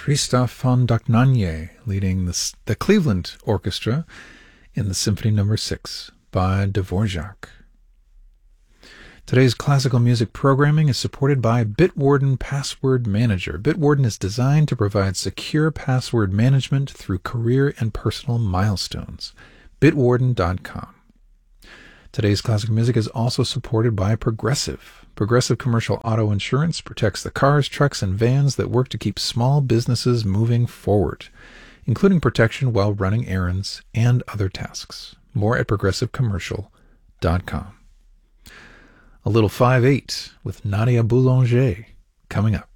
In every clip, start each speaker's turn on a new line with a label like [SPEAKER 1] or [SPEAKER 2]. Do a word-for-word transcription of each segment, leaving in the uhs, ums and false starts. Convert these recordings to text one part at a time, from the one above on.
[SPEAKER 1] Christoph von Dohnanyi leading the, the Cleveland Orchestra in the Symphony Number six by Dvorak. Today's classical music programming is supported by Bitwarden Password Manager. Bitwarden is designed to provide secure password management through career and personal milestones. bitwarden dot com. Today's classical music is also supported by Progressive. Progressive Commercial Auto Insurance protects the cars, trucks, and vans that work to keep small businesses moving forward, including protection while running errands and other tasks. More at progressive commercial dot com. A little five eight with Nadia Boulanger coming up.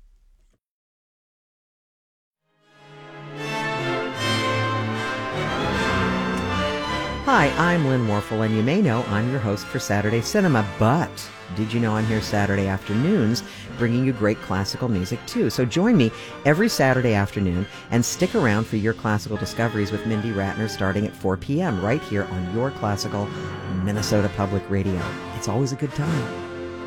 [SPEAKER 2] Hi, I'm Lynn Warfel, and you may know I'm your host for Saturday Cinema, but did you know I'm here Saturday afternoons bringing you great classical music too? So join me every Saturday afternoon and stick around for your classical discoveries with Mindy Ratner starting at four p.m. right here on your classical Minnesota Public Radio. It's always a good time.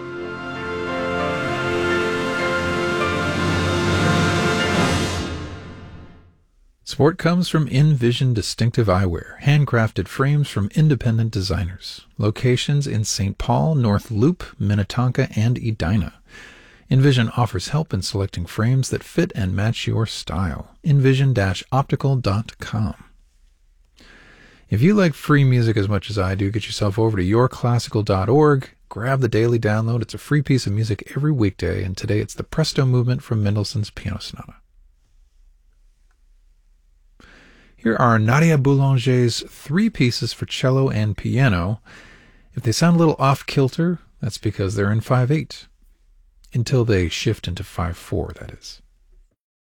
[SPEAKER 1] Support comes from InVision Distinctive Eyewear, handcrafted frames from independent designers. Locations in Saint Paul, North Loop, Minnetonka, and Edina. InVision offers help in selecting frames that fit and match your style. invision dash optical dot com. If you like free music as much as I do, get yourself over to your classical dot org. Grab the daily download. It's a free piece of music every weekday, and today it's the Presto Movement from Mendelssohn's Piano Sonata. Here are Nadia Boulanger's three pieces for cello and piano. If they sound a little off-kilter, that's because they're in five eight. Until they shift into five four, that is.